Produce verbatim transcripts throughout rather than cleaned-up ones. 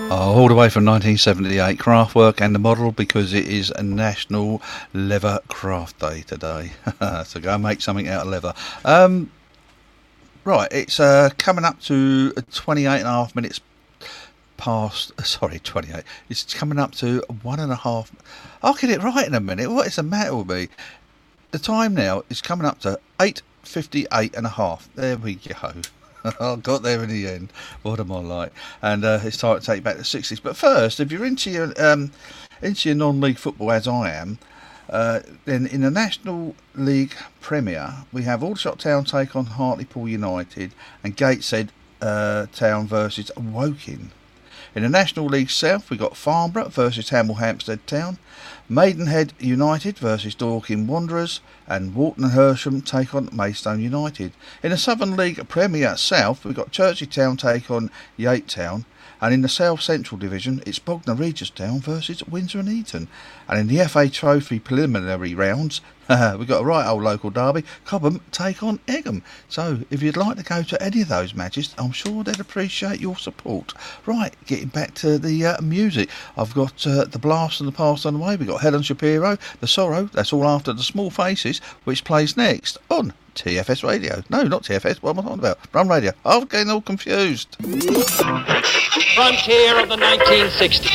Oh, all the way from nineteen seventy-eight, Kraftwerk and the Model, because it is a National Leather Craft Day today. So go and make something out of leather. Um, right, it's uh, coming up to twenty-eight and a half minutes past. Sorry, twenty-eight. It's coming up to one and a half. I'll get it right in a minute. What is the matter with me? The time now is coming up to eight fifty-eight and a half. There we go. I got there in the end. What am I like? And uh, it's time to take back the sixties. But first, if you're into your um, into your non-league football, as I am, uh, then in the National League Premier, we have Aldershot Town take on Hartlepool United and Gateshead uh, Town versus Woking. In the National League South, we've got Farnborough versus Hemel Hempstead Town, Maidenhead United versus Dorking Wanderers, and Walton and Hersham take on Maidstone United. In the Southern League Premier South, we've got Chertsey Town take on Yate Town, and in the South Central Division, it's Bognor Regis Town versus Windsor and Eton. And in the F A Trophy preliminary rounds, we've got a right old local derby, Cobham take on Egham. So if you'd like to go to any of those matches, I'm sure they'd appreciate your support. Right, getting back to the uh, music, I've got uh, The Blast and the Past on the way. We've got Helen Shapiro, The Sorrow, that's all after The Small Faces, which plays next on T F S Radio. No, not T F S, what am I talking about? Run Radio. I'm getting all confused. Frontier of the nineteen sixties.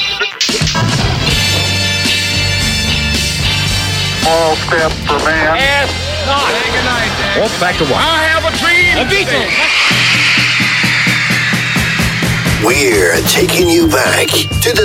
Small step for man. Yes, not. Good night, Dad. Walk back to what? I have a dream. The Beatles. We're taking you back to the